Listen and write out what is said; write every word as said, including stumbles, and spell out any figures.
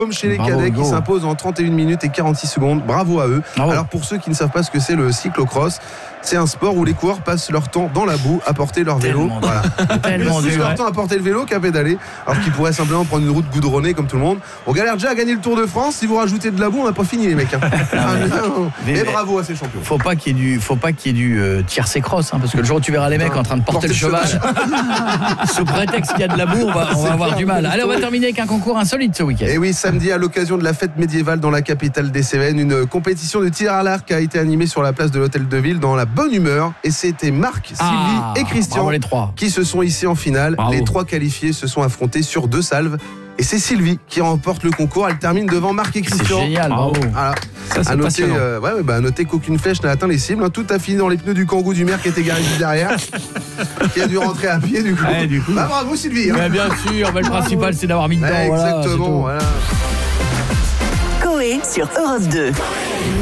Comme chez les Bravo, cadets Hugo. qui s'imposent en trente et une minutes et quarante-six secondes. Bravo à eux. Bravo. Alors pour ceux qui ne savent pas ce que c'est le cyclocross, c'est un sport où les coureurs passent leur temps dans la boue à porter leur vélo. Tellement Voilà. Tellement Ils passent dur, leur ouais. temps à porter le vélo qu'à pédaler, alors qu'ils pourraient simplement prendre une route goudronnée comme tout le monde. On galère déjà à gagner le Tour de France. Si vous rajoutez de la boue, on n'a pas fini les mecs. Hein. Ah, mais- et bravo à ces champions. Faut pas qu'il y ait du, faut pas qu'il y ait du euh, tiercé cross, hein, parce que le jour où tu verras les mecs en train de porter, Porter le le cheval, sous prétexte qu'il y a de la boue, on va, on va avoir du mal. Allez, on va terminer avec un concours insolite ce week-end. Et oui, samedi, à l'occasion de la fête médiévale dans la capitale des Cévennes, une compétition de tir à l'arc a été animée sur la place de l'Hôtel de Ville dans la bonne humeur. Et c'était Marc, Sylvie Ah, et Christian bravo les trois. qui se sont ici en finale. Bravo. Les trois qualifiés se sont affrontés sur deux salves. Et c'est Sylvie qui remporte le concours. Elle termine devant Marc et C'est Christian. génial, bravo. Voilà. Ça, c'est À noter, passionnant. euh, ouais, ouais, bah, à noter qu'aucune flèche n'a atteint les cibles. hein. Tout a fini dans les pneus du Kangoo du maire qui était garé juste derrière, qui a dû rentrer à pied du coup. Ouais, du coup. Bah, bravo Sylvie. hein. Mais bien sûr, mais le principal c'est d'avoir mis dedans. Ouais, voilà, c'est exactement. tout. Voilà. Coé sur Europe deux.